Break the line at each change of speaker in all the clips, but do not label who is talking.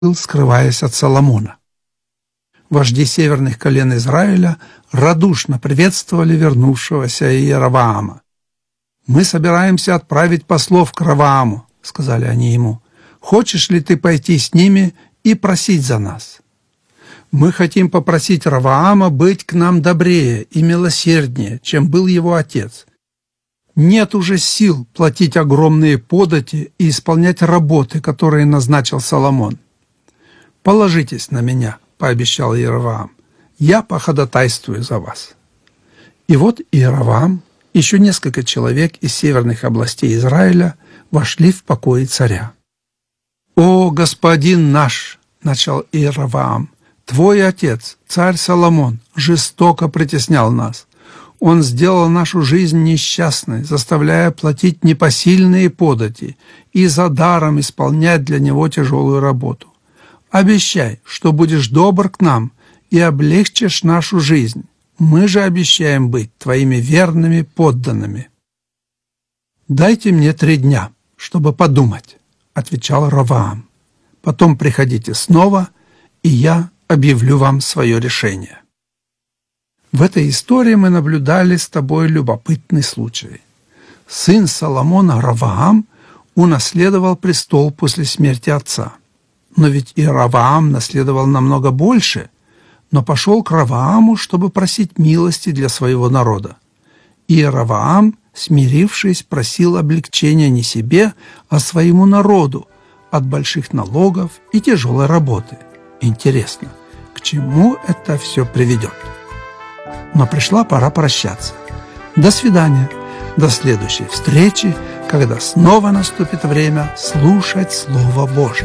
скрываясь от Соломона. Вожди северных колен Израиля радушно приветствовали вернувшегося Иеровоама. «Мы собираемся отправить послов к Ровоаму», — сказали они ему. «Хочешь ли ты пойти с ними и просить за нас? Мы хотим попросить Ровоама быть к нам добрее и милосерднее, чем был его отец. Нет уже сил платить огромные подати и исполнять работы, которые назначил Соломон. Положитесь на меня», — пообещал Иеровоам. «Я походатайствую за вас». И вот Иеровоам, еще несколько человек из северных областей Израиля вошли в покои царя. «О, господин наш!» — начал Иеровоам. «Твой отец, царь Соломон, жестоко притеснял нас. Он сделал нашу жизнь несчастной, заставляя платить непосильные подати и за даром исполнять для него тяжелую работу. Обещай, что будешь добр к нам и облегчишь нашу жизнь. Мы же обещаем быть твоими верными подданными». «Дайте мне 3 дня, чтобы подумать», — отвечал Ровоам. «Потом приходите снова, и я объявлю вам свое решение». В этой истории мы наблюдали с тобой любопытный случай. Сын Соломона Ровоам унаследовал престол после смерти отца. Но ведь и Ровоам наследовал намного больше, но пошел к Ровоаму, чтобы просить милости для своего народа. И Ровоам, смирившись, просил облегчения не себе, а своему народу от больших налогов и тяжелой работы. Интересно, к чему это все приведет? Но пришла пора прощаться. До свидания, до следующей встречи, когда снова наступит время слушать Слово Божье.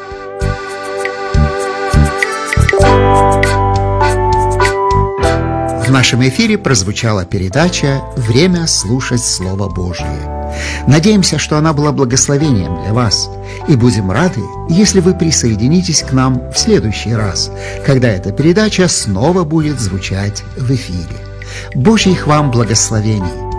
В нашем эфире прозвучала передача «Время слушать Слово Божие». Надеемся, что она была благословением для вас, и будем рады, если вы присоединитесь к нам в следующий раз, когда эта передача снова будет звучать в эфире. Божьих вам благословений!